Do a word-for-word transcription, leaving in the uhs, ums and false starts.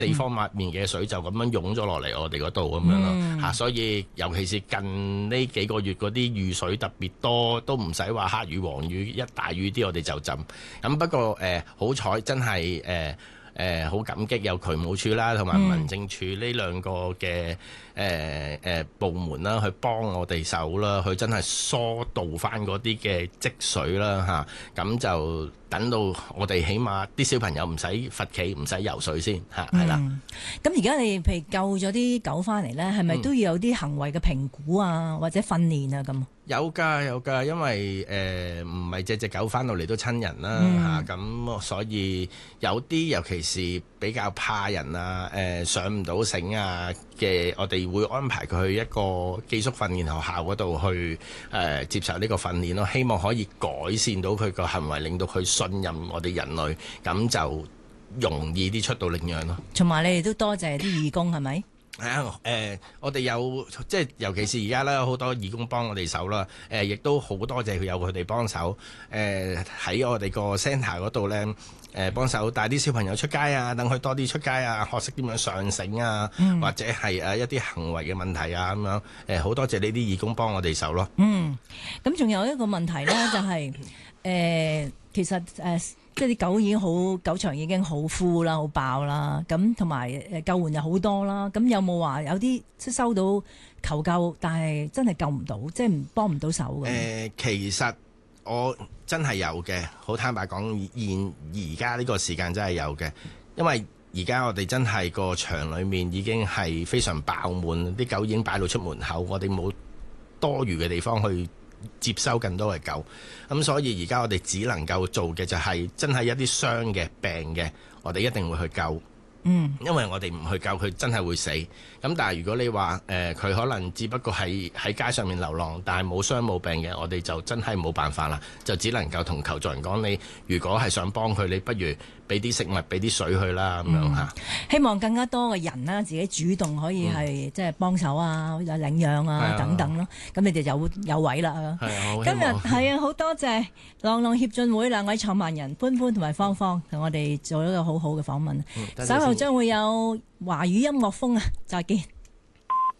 四方八面嘅水就咁樣湧咗落嚟我哋嗰度咁樣咯嚇、嗯啊，所以尤其是近呢幾個月嗰啲雨水特別多，都唔使話黑雨黃雨，一大雨啲我哋就浸。咁不過誒、呃、好彩真係誒誒好感激有渠務署啦，同埋民政處呢兩個嘅誒誒部門啦，去幫我哋手啦，去真係疏導翻嗰啲嘅積水啦嚇，咁、啊、就。等到我哋起碼啲小朋友唔使罰企，唔使游水先嚇，係啦。 咁而家你譬如救咗啲狗翻嚟咧，係咪都要有啲行為嘅評估啊，或者訓練啊咁？ 有㗎有㗎，因為誒唔係隻隻狗翻到嚟都親人啦嚇，咁、啊、所以有啲尤其是比較怕人啊，誒、呃、上唔到繩啊嘅，我哋會安排佢去一個寄宿訓練學校嗰度去誒、呃、接受呢個訓練咯，希望可以改善到佢個行為，令到佢信任我哋人類，咁就容易啲出到領養咯。 同埋你哋都多謝啲義工係咪？ 係啊，誒、呃，我哋有即係尤其是而家咧，好多義工幫我哋手啦。誒、呃，亦都好多謝佢有佢哋幫手。誒、呃，喺我哋個 centre 嗰度咧，誒、呃、幫手帶啲小朋友出街啊，等佢多啲出街啊，學識點樣上繩啊，嗯、或者係誒一啲行為嘅問題啊咁樣。誒、呃，好多謝呢啲義工幫我哋手咯。 嗯，咁仲有一個問題咧，就係、是、誒、呃，其實誒。呃即係啲狗已經好，狗場已經好 full 啦，好爆啦。咁同埋誒救援又好多啦。咁有冇話有啲即收到求救，但係真係救唔到，即係唔幫唔到手嘅？誒、 呃，其實我真係有嘅，好坦白講，現而家呢個時間真係有嘅，因為而家我哋真係個場裡面已經係非常爆滿，啲狗已經擺到出門口，我哋冇多餘嘅地方去接收更多嘅狗，咁所以而家我哋只能夠做嘅就係真係一啲傷嘅病嘅，我哋一定會去救。嗯，因為我哋唔去救佢，真係會死。咁但係如果你話誒佢可能只不過係喺街上面流浪，但係冇傷冇病嘅，我哋就真係冇辦法啦，就只能夠同求助人講：你如果係想幫佢，你不如俾啲食物、俾啲水去啦，咁樣嚇。 希望更加多嘅人啦，自己主動可以係、嗯、即係幫手啊，有領養啊、啊等等咯。咁你哋有有位啦。係啊，今日係啊，好多謝浪浪協進會兩位創辦人潘潘同埋芳芳同我哋做一個好好嘅訪問。嗯，稍後將會有華語音樂風啊！再見。